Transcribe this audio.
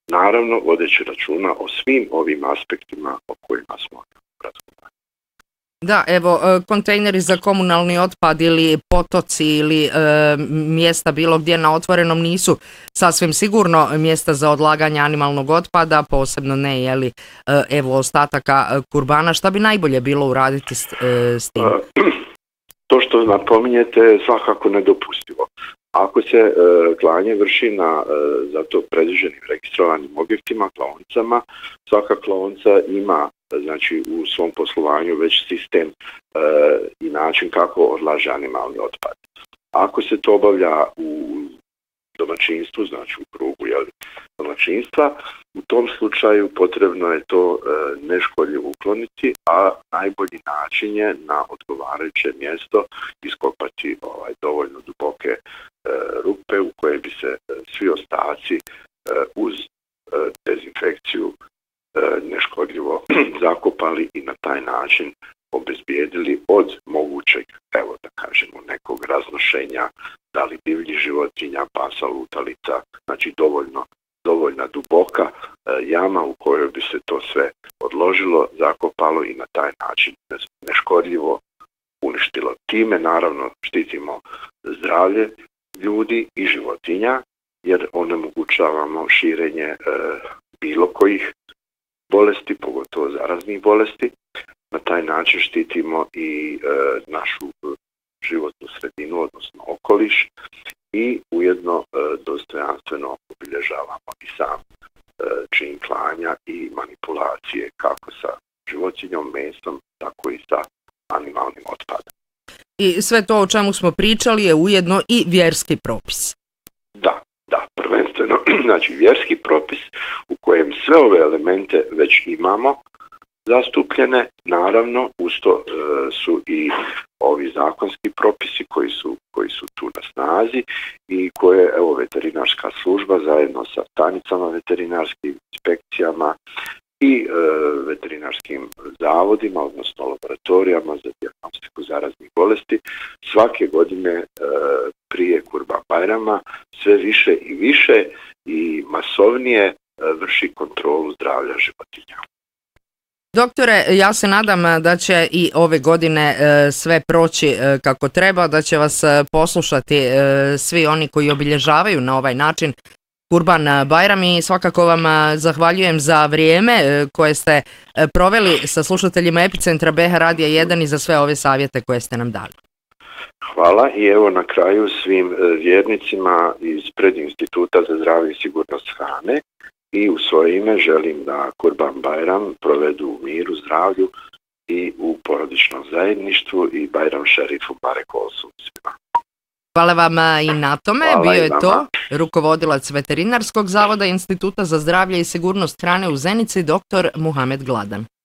naravno vodeći računa o svim ovim aspektima o kojima smo razgovarali. Da, evo, kontejneri za komunalni otpad ili potoci ili mjesta bilo gdje na otvorenom nisu sasvim sigurno mjesta za odlaganje animalnog otpada, posebno ne, jeli, evo, ostataka kurbana. Šta bi najbolje bilo uraditi s tim? To što napominjete je svakako nedopustivo. Ako se klanje vrši na za to predviđenim registrovanim objektima, klaonicama, svaka klaonica ima znači u svom poslovanju već sistem i način kako odlaže animalni otpad. Ako se to obavlja u domaćinstvu, znači u krugu domaćinstva, u tom slučaju potrebno je to neškodljivo ukloniti, a najbolji način je na odgovarajuće mjesto iskopati dovoljno duboke rupe u koje bi se svi ostaci uz dezinfekciju neškodljivo zakopali i na taj način obezbijedili od mogućeg, evo da kažemo, nekog raznošenja, da li divljih životinja, pasa, lutalica, znači dovoljna duboka jama u kojoj bi se to sve odložilo, zakopalo i na taj način neškodljivo uništilo. Time naravno štitimo zdravlje ljudi i životinja, jer onemogućavamo širenje bilo kojih bolesti, pogotovo zaraznih bolesti. Na taj način štitimo i našu životnu sredinu, odnosno okoliš, i ujedno dostojanstveno obilježavamo i sam čin klanja i manipulacije kako sa životinjom, mesom, tako i sa animalnim otpadom. I sve to o čemu smo pričali je ujedno i vjerski propis. Da, prvenstveno, znači vjerski propis u kojem sve ove elemente već imamo zastupljene, naravno uz to su i ovi zakonski propisi koji su tu na snazi i koje, evo, veterinarska služba zajedno sa stanicama veterinarskim inspekcijama i veterinarskim zavodima, odnosno laboratorijama za dijagnostiku zaraznih bolesti, svake godine prije Kurban Bajrama sve više i više i masovnije vrši kontrolu zdravlja životinja. Doktore, ja se nadam da će i ove godine sve proći kako treba, da će vas poslušati svi oni koji obilježavaju na ovaj način Kurban Bajram i svakako vam zahvaljujem za vrijeme koje ste proveli sa slušateljima Epicentra BH Radija 1 i za sve ove savjete koje ste nam dali. Hvala i evo na kraju svim vjernicima ispred Instituta za zdravlje i sigurnost hrane i u svoje ime želim da Kurban Bajram provedu u miru, zdravlju i u porodičnom zajedništvu i Bajram Šerifu Barek olsun svima. Hvala vam i na tome. Hvala. Bio je to rukovodilac Veterinarskog zavoda Instituta za zdravlje i sigurnost hrane u Zenici, dr. Muhamed Gladan.